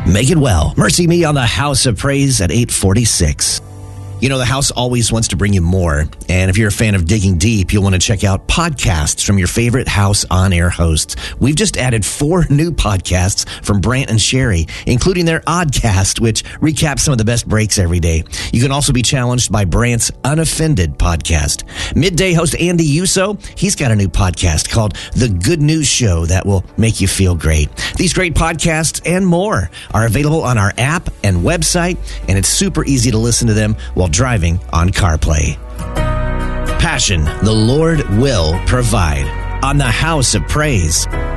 Make it well. Mercy Me on the House of Praise at 8:46. You know, the house always wants to bring you more. And if you're a fan of digging deep, you'll want to check out podcasts from your favorite House on-air hosts. We've just added 4 new podcasts from Brant and Sherry, including their Oddcast, which recaps some of the best breaks every day. You can also be challenged by Brant's Unoffended podcast. Midday host Andy Uso, he's got a new podcast called The Good News Show that will make you feel great. These great podcasts and more are available on our app and website, and it's super easy to listen to them while driving on CarPlay. Passion, the Lord will provide on the House of Praise.